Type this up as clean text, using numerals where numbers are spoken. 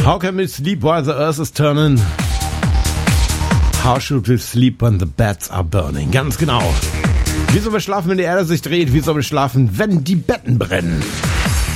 How can we sleep while the earth is turning? How should we sleep when the beds are burning? Ganz genau. Wie soll wir schlafen, wenn die Erde sich dreht? Wie soll wir schlafen, wenn die Betten brennen?